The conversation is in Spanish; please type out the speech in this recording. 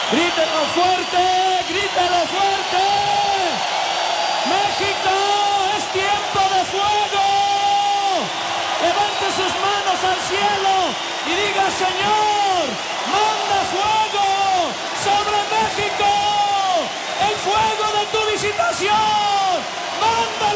Grítelo fuerte, grítelo fuerte. México, es tiempo de fuego. Levante sus manos al cielo y diga: Señor, manda fuego sobre México. El fuego de tu visitación. Manda